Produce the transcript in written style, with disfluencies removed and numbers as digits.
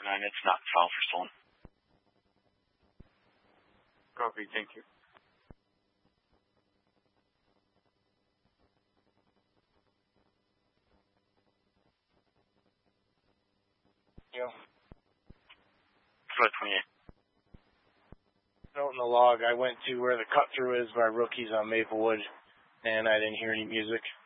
and it's not filed for stolen. Copy. Thank you. Yeah. Flight 28. Note in the log, I went to where the cut through is by Rookies on Maplewood, and I didn't hear any music.